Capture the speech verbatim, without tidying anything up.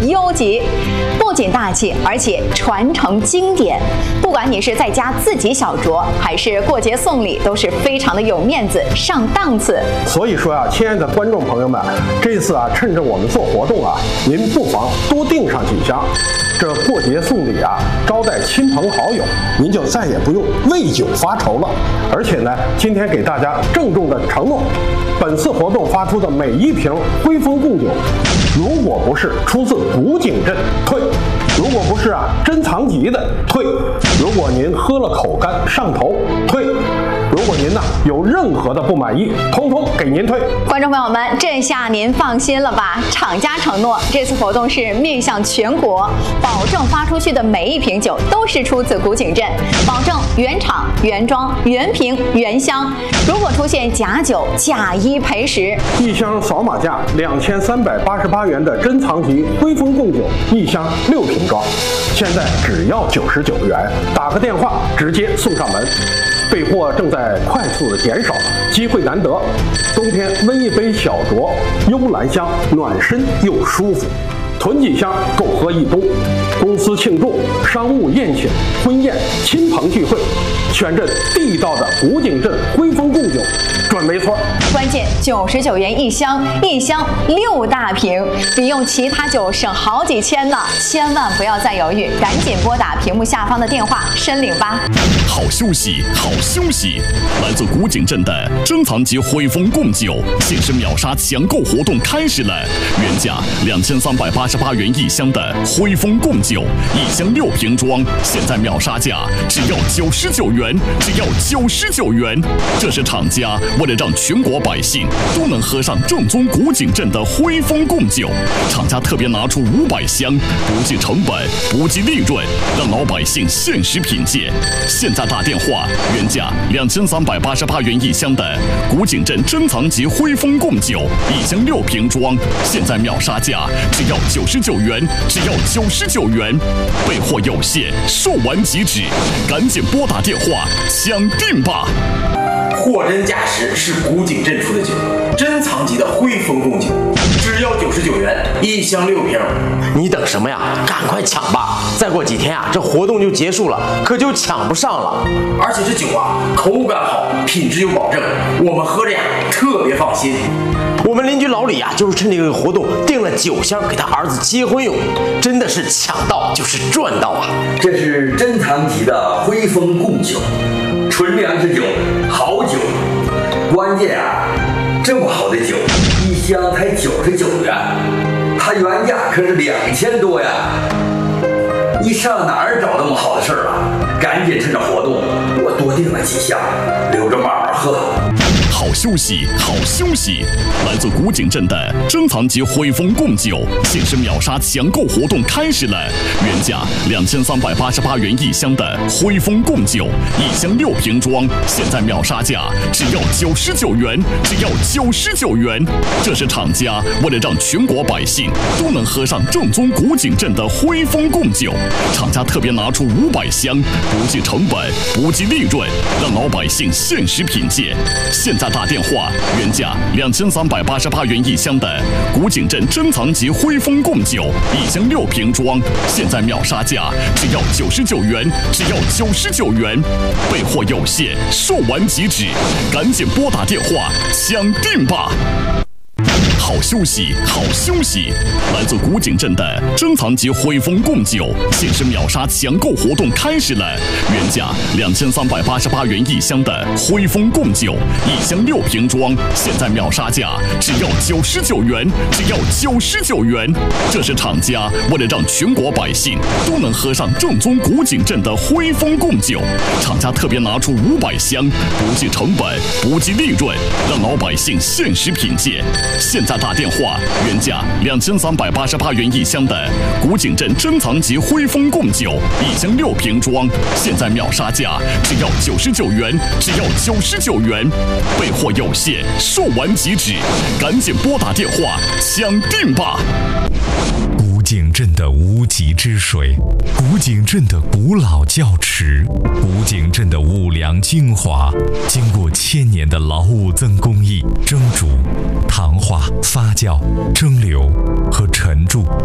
优级，不仅大气，而且传承经典。不管你是在家自己小酌，还是过节送礼，都是非常的有面子、上档次。 所以说啊，亲爱的观众朋友们，这次啊，趁着我们做活动啊，您不妨多订上几箱。这过节送礼啊，招待亲朋好友，您就再也不用为酒发愁了。而且呢，今天给大家郑重的承诺，本次活动发出的每一瓶徽丰贡酒，如果不是出自古井镇，退；如果不是啊珍藏级的，退；如果您喝了口干上头，退；如果您呢有任何的不满意，通通给您退。 观众朋友们，这下您放心了吧？厂家承诺，这次活动是面向全国，保证发出去的每一瓶酒都是出自古井镇，保证原厂、原装、原瓶、原箱。如果出现假酒，假一赔十。 一箱扫码价两千三百八十八元的珍藏级徽丰贡酒，一箱六瓶装，现在只要九十九元，打个电话直接送上门。备货正在快速的减少，机会难得，冬天温一杯小酌，幽兰香，暖身又舒服。囤几箱够喝一冬，公司庆祝、商务宴请、婚宴、亲朋聚会，选这地道的古井镇徽丰贡酒，准没错。 关键九十九元一箱，一箱六大瓶，比用其他酒省好几千呢！千万不要再犹豫，赶紧拨打屏幕下方的电话申领吧。 好休息，好休息！来自古井镇的珍藏级徽丰贡酒限时秒杀抢购活动开始了，原价两千三百八十八元一箱的徽丰贡酒，一箱六瓶装，现在秒杀价只要九十九元，只要九十九元。这是厂家为了让全国百姓都能喝上正宗古井镇的徽丰贡酒，厂家特别拿出五百箱，不计成本，不计利润，让老百姓限时品鉴。现在打电话，原价两千三百八十八元一箱的古井镇珍藏级徽丰贡酒，一箱六瓶装，现在秒杀价只要九十九元，只要九十九元。备货有限，售完即止，赶紧拨打电话抢订吧！ 货真价实是古井镇出的酒，珍藏级的徽丰贡酒，只要九十九元一箱六瓶。 你等什么呀？赶快抢吧！再过几天啊，这活动就结束了，可就抢不上了。 而且这酒啊，口感好，品质有保证，我们喝着呀特别放心。 我们邻居老李啊，就是趁这个活动订了酒箱给他儿子结婚用，真的是抢到就是赚到啊！ 这是珍藏级的徽丰贡酒，纯粮之酒，好酒。关键啊，这么好的酒，一箱才九十九元，它原价可是两千多呀！你上哪儿找那么好的事儿啊？赶紧趁着活动，我多订了几箱，留着慢慢喝。 好休息，好休息！来自古井镇的珍藏级徽丰贡酒限时秒杀抢购活动开始了，原价两千三百八十八元一箱的徽丰贡酒，一箱六瓶装，现在秒杀价只要九十九元，只要九十九元。这是厂家为了让全国百姓都能喝上正宗古井镇的徽丰贡酒，厂家特别拿出五百箱，不计成本，不计利润，让老百姓限时品鉴。现在打电话，原价两千三百八十八元一箱的古井镇珍藏级徽丰贡酒，一箱六瓶装，现在秒杀价只要九十九元，只要九十九元。备货有限，售完即止，赶紧拨打电话抢订吧！好休息，好休息！来自古井镇的珍藏级徽丰贡酒限时秒杀抢购活动开始了，原价两千三百八十八元一箱的徽丰贡酒，一箱六瓶装，现在秒杀价只要九十九元，只要九十九元。这是厂家为了让全国百姓都能喝上正宗古井镇的徽丰贡酒，厂家特别拿出五百箱，不计成本，不计利润，让老百姓限时品鉴。现在打电话，原价两千三百八十八元一箱的古井镇珍藏级徽丰贡酒，一箱六瓶装，现在秒杀价只要九十九元，只要九十九元。备货有限，售完即止，赶紧拨打电话抢订吧！ 古井镇的无极之水，古井镇的古老窖池，古井镇的五粮精华，经过千年的老五增工艺蒸煮、糖化、发酵、蒸馏和沉铸。